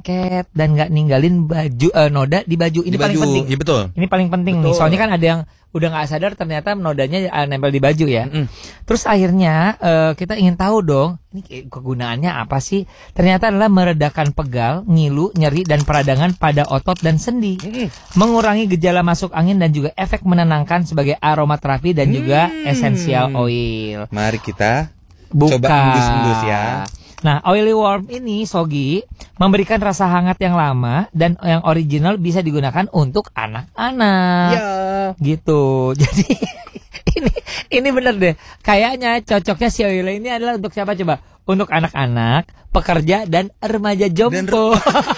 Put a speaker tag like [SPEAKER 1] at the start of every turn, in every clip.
[SPEAKER 1] lengket dan nggak ninggalin baju noda di baju. Ini
[SPEAKER 2] Di
[SPEAKER 1] paling
[SPEAKER 2] baju,
[SPEAKER 1] penting.
[SPEAKER 2] iya betul.
[SPEAKER 1] Ini paling penting nih.
[SPEAKER 2] Betul.
[SPEAKER 1] Soalnya kan ada yang udah nggak sadar ternyata nodanya nempel di baju ya. Terus akhirnya kita ingin tahu dong, ini kegunaannya apa sih? Ternyata adalah meredakan pegal, ngilu, nyeri dan peradangan pada otot dan sendi. Mengurangi gejala masuk angin dan juga efek menenangkan sebagai aromaterapi dan juga essential oil.
[SPEAKER 2] Mari kita
[SPEAKER 1] Buka.
[SPEAKER 2] coba endus-endus ya.
[SPEAKER 1] Nah, Oily Worm ini, Sogi, memberikan rasa hangat yang lama dan yang original bisa digunakan untuk anak-anak.
[SPEAKER 2] Ya.
[SPEAKER 1] Gitu. Jadi ini bener deh. Kayaknya cocoknya si Oily ini adalah untuk siapa coba? Untuk anak-anak, pekerja dan remaja jompo.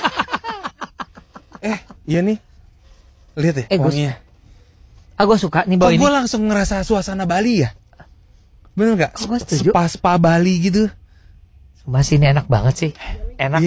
[SPEAKER 2] Iya nih. Lihat ya wanginya.
[SPEAKER 1] Gue suka nih
[SPEAKER 2] Kok
[SPEAKER 1] bau ini.
[SPEAKER 2] gue langsung ngerasa suasana Bali ya? Bener gak?
[SPEAKER 1] Kok gua setuju?
[SPEAKER 2] Spa Bali gitu.
[SPEAKER 1] Masih ini enak banget sih. Enak.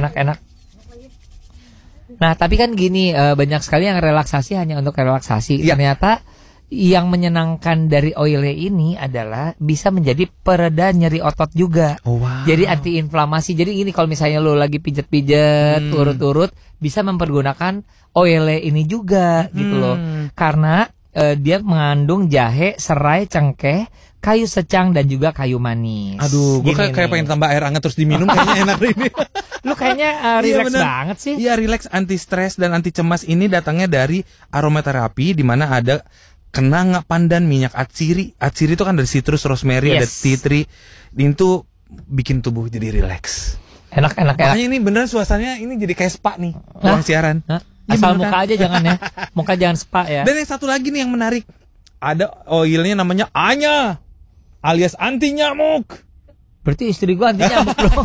[SPEAKER 1] Nah, tapi kan gini, banyak sekali yang relaksasi hanya untuk relaksasi.
[SPEAKER 2] Ya.
[SPEAKER 1] Ternyata yang menyenangkan dari Oily ini adalah bisa menjadi pereda nyeri otot juga.
[SPEAKER 2] Oh, wow.
[SPEAKER 1] Jadi antiinflamasi. Jadi gini, kalau misalnya lo lagi pijet-pijet, urut-urut, bisa mempergunakan Oily ini juga gitu loh. Karena dia mengandung jahe, serai, cengkeh, kayu secang dan juga kayu manis.
[SPEAKER 2] Aduh, gue kayak pengen tambah air hangat terus diminum kayaknya enak ini.
[SPEAKER 1] Lu kayaknya relax
[SPEAKER 2] bener.
[SPEAKER 1] banget sih.
[SPEAKER 2] Iya, relax, anti stres dan anti cemas ini datangnya dari aromaterapi di mana ada kenanga pandan, minyak atsiri. Atsiri itu kan dari citrus, rosemary, ada tea tree. Ini tuh bikin tubuh jadi relax.
[SPEAKER 1] Enak.
[SPEAKER 2] Makanya ini beneran suasananya ini jadi kayak spa nih, ruang siaran.
[SPEAKER 1] Asal
[SPEAKER 2] bener
[SPEAKER 1] muka
[SPEAKER 2] kan?
[SPEAKER 1] aja jangan ya. Muka jangan spa ya.
[SPEAKER 2] Dan yang satu lagi nih yang menarik. Ada oilnya namanya Anya alias anti nyamuk.
[SPEAKER 1] Berarti istri gua anti nyamuk dong.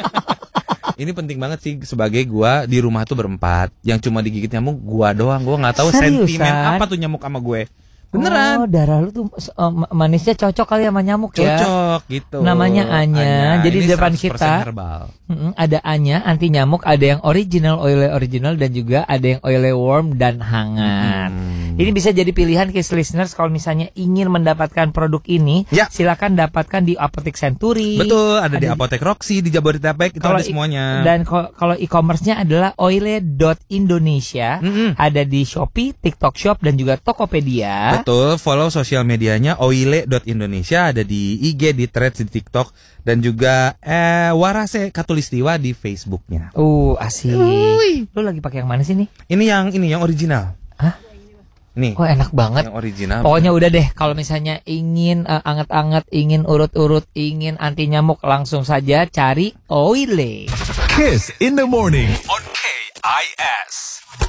[SPEAKER 2] Ini penting banget sih sebagai gua di rumah tuh berempat. Yang cuma digigit nyamuk gua doang. Gua nggak tahu
[SPEAKER 1] Seriusan?
[SPEAKER 2] sentimen apa tuh nyamuk sama gue. Beneran.
[SPEAKER 1] Oh, darah lu tuh manisnya cocok kali sama nyamuk ya.
[SPEAKER 2] Cocok gitu.
[SPEAKER 1] Namanya Anya. Jadi
[SPEAKER 2] Ini
[SPEAKER 1] di depan
[SPEAKER 2] 100%
[SPEAKER 1] kita
[SPEAKER 2] herbal.
[SPEAKER 1] Ada Anya anti nyamuk, ada yang original Oily original dan juga ada yang Oily Worm dan hangat. Ini bisa jadi pilihan Kiss listeners kalau misalnya ingin mendapatkan produk ini,
[SPEAKER 2] Ya.
[SPEAKER 1] silakan dapatkan di Apotek Century.
[SPEAKER 2] Betul, ada di Apotek Roxy, di Jabodetabek, itu ada semuanya.
[SPEAKER 1] Dan kalau e-commerce-nya adalah oile.indonesia, ada di Shopee, TikTok Shop dan juga Tokopedia.
[SPEAKER 2] Betul, follow sosial medianya oile.indonesia, ada di IG, di Threads, di TikTok, dan juga Warase Katulistiwa di Facebooknya.
[SPEAKER 1] Asik. Lu lagi pakai yang mana sih nih?
[SPEAKER 2] Ini yang original.
[SPEAKER 1] Hah?
[SPEAKER 2] Nih.
[SPEAKER 1] Oh, enak banget.
[SPEAKER 2] Yang original.
[SPEAKER 1] Pokoknya udah deh, kalau misalnya ingin anget-anget, ingin urut-urut, ingin anti nyamuk, langsung saja cari Oile.
[SPEAKER 3] Kiss in the morning on KIS.